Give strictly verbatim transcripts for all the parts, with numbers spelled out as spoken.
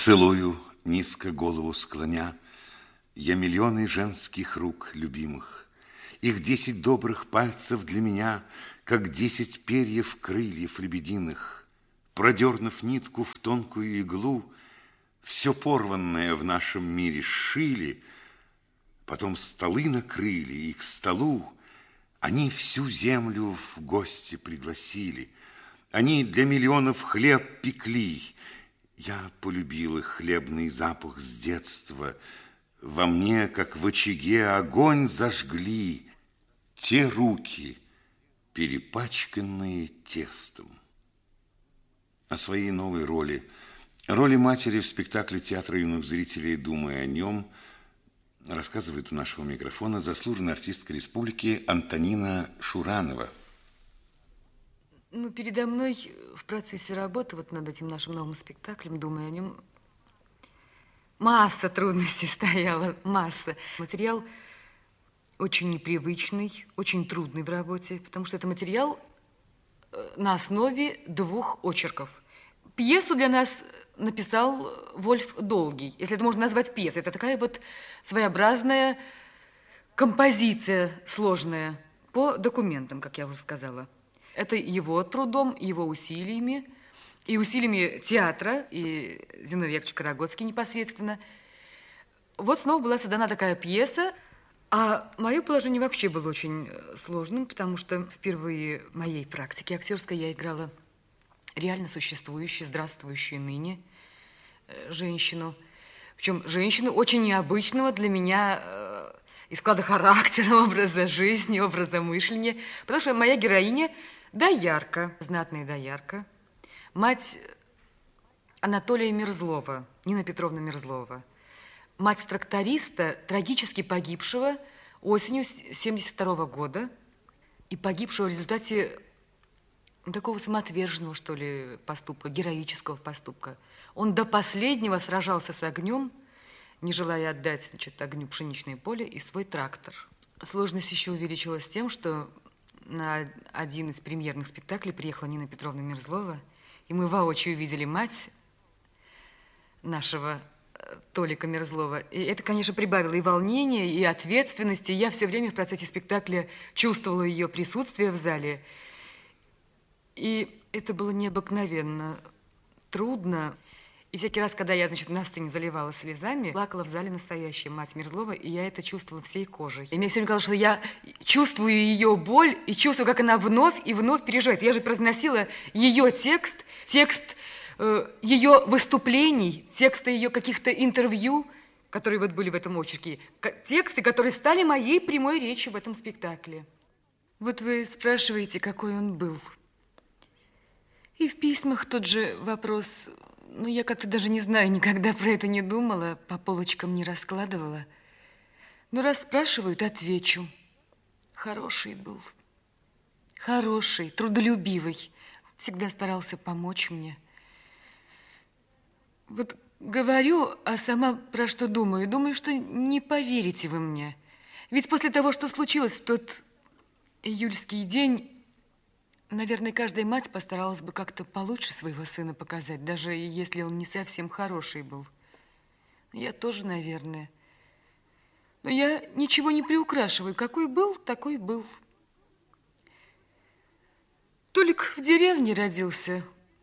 Целую, низко голову склоня, я миллионы женских рук любимых. Их десять добрых пальцев для меня, как десять перьев крыльев лебединых. Продернув нитку в тонкую иглу, все порванное в нашем мире сшили, потом столы накрыли, и к столу они всю землю в гости пригласили. Они для миллионов хлеб пекли. Я полюбил их хлебный запах с детства. Во мне, как в очаге, огонь зажгли те руки, перепачканные тестом. О своей новой роли, роли матери в спектакле театра юных зрителей, думая о нем, рассказывает у нашего микрофона заслуженная артистка республики Антонина Шуранова. Ну, передо мной в процессе работы вот над этим нашим новым спектаклем, думая о нем, масса трудностей стояла, масса. Материал очень непривычный, очень трудный в работе, потому что это материал на основе двух очерков. Пьесу для нас написал Вольф Долгий, если это можно назвать пьесой. Это такая вот своеобразная композиция сложная по документам, как я уже сказала. Это его трудом, его усилиями, и усилиями театра, и Зиновий Яковлевич Карагодский непосредственно. Вот снова была создана такая пьеса, а мое положение вообще было очень сложным, потому что впервые в моей практике актерской я играла реально существующую, здравствующую ныне женщину. Причем женщину очень необычного для меня и склада характера, образа жизни, образа мышления, потому что моя героиня доярка, знатная доярка, мать Анатолия Мерзлова, Нина Петровна Мерзлова, мать тракториста, трагически погибшего осенью семьдесят второго года и погибшего в результате такого самоотверженного, что ли, поступка, героического поступка. Он до последнего сражался с огнем, не желая отдать, значит, огню пшеничное поле и свой трактор. Сложность еще увеличилась тем, что на один из премьерных спектаклей приехала Нина Петровна Мерзлова, и мы воочию видели мать нашего Толика Мерзлова. И это, конечно, прибавило и волнения, и ответственности. Я все время в процессе спектакля чувствовала ее присутствие в зале. И это было необыкновенно трудно. И всякий раз, когда я, значит, на сцене заливала слезами, плакала в зале настоящая мать Мерзлова, и я это чувствовала всей кожей. И мне все время казалось, что я чувствую ее боль и чувствую, как она вновь и вновь переживает. Я же произносила ее текст, текст э, ее выступлений, тексты ее каких-то интервью, которые вот были в этом очерке, тексты, которые стали моей прямой речью в этом спектакле. Вот вы спрашиваете, какой он был. И в письмах тот же вопрос... Ну, я как-то даже не знаю, никогда про это не думала, по полочкам не раскладывала. Но раз спрашивают, отвечу. Хороший был. Хороший, трудолюбивый. Всегда старался помочь мне. Вот говорю, а сама про что думаю? Думаю, что не поверите вы мне. Ведь после того, что случилось в тот июльский день... Наверное, каждая мать постаралась бы как-то получше своего сына показать, даже если он не совсем хороший был. Я тоже, наверное. Но я ничего не приукрашиваю. Какой был, такой был. Толик в деревне родился.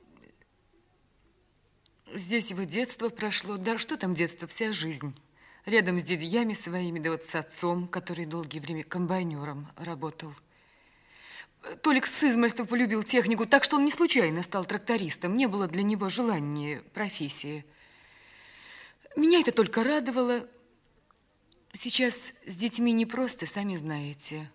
Здесь его детство прошло. Да что там детство, вся жизнь. Рядом с дядьями своими, да вот с отцом, который долгое время комбайнером работал. Толик с измальства полюбил технику, так что он не случайно стал трактористом. Не было для него желания профессии. Меня это только радовало. Сейчас с детьми непросто, сами знаете.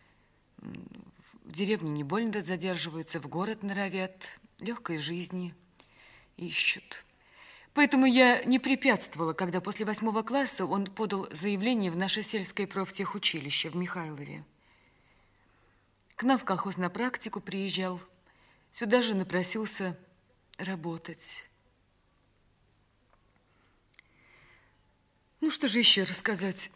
В деревне не больно задерживаются, в город норовят, легкой жизни ищут. Поэтому я не препятствовала, когда после восьмого класса он подал заявление в наше сельское профтехучилище в Михайлове. К нам в колхоз на практику приезжал. Сюда же напросился работать. Ну, что же еще рассказать?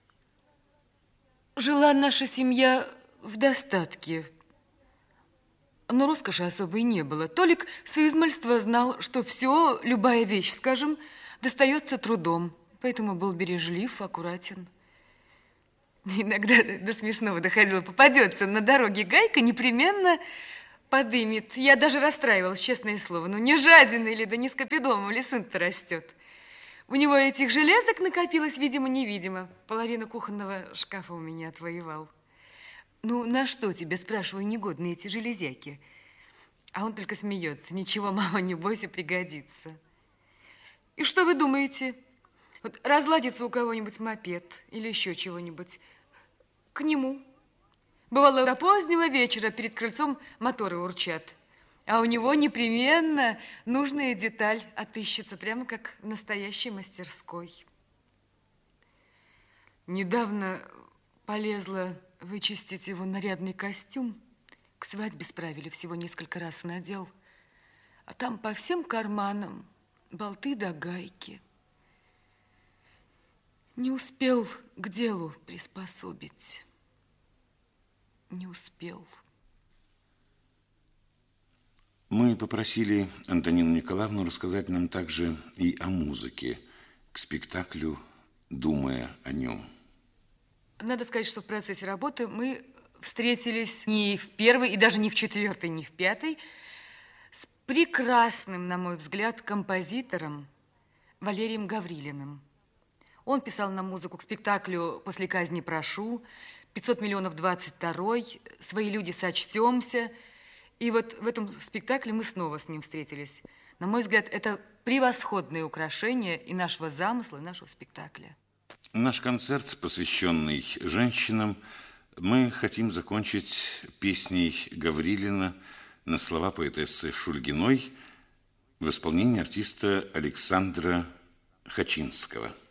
Жила наша семья в достатке. Но роскоши особой не было. Толик с измальства знал, что все, любая вещь, скажем, достается трудом, поэтому был бережлив, аккуратен. Иногда до смешного доходило. Попадется на дороге гайка, непременно подымет. Я даже расстраивалась, честное слово. Ну, не жадина или да не скопидомом ли сын-то растет. У него этих железок накопилось, видимо-невидимо. Половина кухонного шкафа у меня отвоевал. Ну, на что тебе, спрашиваю, негодны эти железяки? А он только смеется. Ничего, мама, не бойся, пригодится. И что вы думаете? Вот разладится у кого-нибудь мопед или еще чего-нибудь, к нему. Бывало, до позднего вечера перед крыльцом моторы урчат, а у него непременно нужная деталь отыщется, прямо как в настоящей мастерской. Недавно полезла вычистить его нарядный костюм. К свадьбе справили, всего несколько раз надел. А там по всем карманам болты да гайки. Не успел к делу приспособить. Не успел. Мы попросили Антонину Николаевну рассказать нам также и о музыке к спектаклю, думая о нем. Надо сказать, что в процессе работы мы встретились не в первой, и даже не в четвертой, не в пятой, с прекрасным, на мой взгляд, композитором Валерием Гаврилиным. Он писал нам музыку к спектаклю «После казни прошу», «пятьсот миллионов двадцать второй», «Свои люди сочтемся». И вот в этом спектакле мы снова с ним встретились. На мой взгляд, это превосходное украшение и нашего замысла, и нашего спектакля. Наш концерт, посвященный женщинам, мы хотим закончить песней Гаврилина на слова поэтессы Шульгиной в исполнении артиста Александра Хачинского.